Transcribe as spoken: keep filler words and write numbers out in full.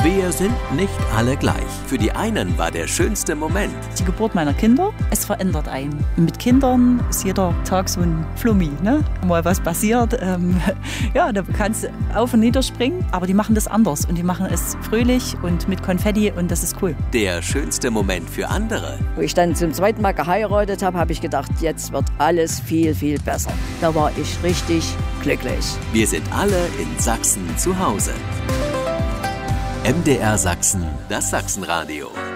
Wir sind nicht alle gleich. Für die einen war der schönste Moment die Geburt meiner Kinder. Es verändert einen. Mit Kindern ist jeder Tag so ein Flummi, ne? Mal was passiert, ähm, ja, da kannst du auf und nieder springen, aber die machen das anders und die machen es fröhlich und mit Konfetti und das ist cool. Der schönste Moment für andere. Wo ich dann zum zweiten Mal geheiratet habe, habe ich gedacht, jetzt wird alles viel, viel besser. Da war ich richtig glücklich. Wir sind alle in Sachsen zu Hause. M D R Sachsen, das Sachsenradio.